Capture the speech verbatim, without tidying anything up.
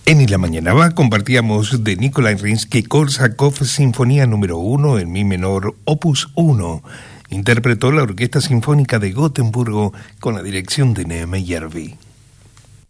En la mañana va compartíamos de Nikolai Rimsky-Korsakov Sinfonía número uno en mi menor, opus uno. Interpretó la Orquesta Sinfónica de Gotemburgo con la dirección de Nehemiah Yarvi.